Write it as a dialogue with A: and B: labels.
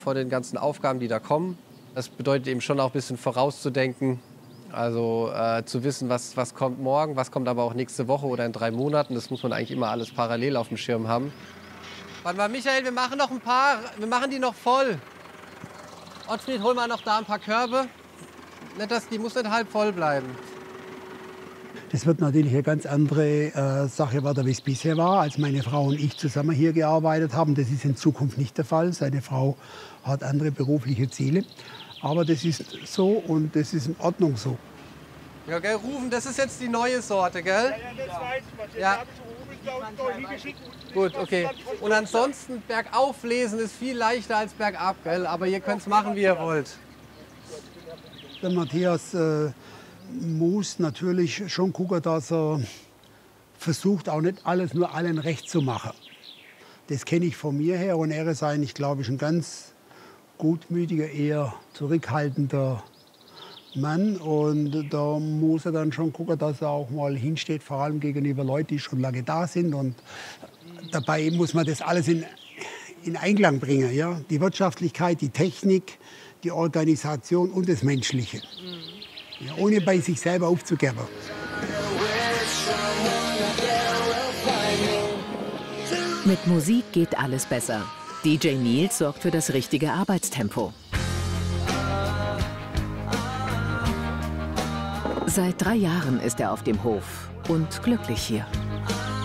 A: vor den ganzen Aufgaben, die da kommen. Das bedeutet eben schon auch ein bisschen vorauszudenken, also zu wissen, was kommt morgen, was kommt aber auch nächste Woche oder in 3 Monaten. Das muss man eigentlich immer alles parallel auf dem Schirm haben. Warte mal, Michael, wir machen noch ein paar, wir machen die noch voll. Ottfried, hol mal noch da ein paar Körbe. Die muss nicht halb voll bleiben.
B: Das wird natürlich eine ganz andere Sache werden, wie es bisher war, als meine Frau und ich zusammen hier gearbeitet haben. Das ist in Zukunft nicht der Fall. Seine Frau hat andere berufliche Ziele. Aber das ist so und das ist in Ordnung so.
A: Ja, gell, Rufen, das ist jetzt die neue Sorte, gell?
C: Ja, das weiß ich.
A: Ja. Gut, okay. Und ansonsten bergauf lesen ist viel leichter als bergab, gell? Aber ihr könnt es machen, wie ihr wollt.
B: Der Matthias muss natürlich schon gucken, dass er versucht, auch nicht alles nur allen recht zu machen. Das kenne ich von mir her. Und er ist eigentlich, glaube ich, ein ganz gutmütiger, eher zurückhaltender Mann. Und da muss er dann schon gucken, dass er auch mal hinsteht, vor allem gegenüber Leuten, die schon lange da sind. Und dabei muss man das alles in Einklang bringen. Ja? Die Wirtschaftlichkeit, die Technik, die Organisation und das Menschliche. Ja, ohne bei sich selber aufzugeben.
D: Mit Musik geht alles besser. DJ Nils sorgt für das richtige Arbeitstempo. Seit 3 Jahren ist er auf dem Hof und glücklich hier.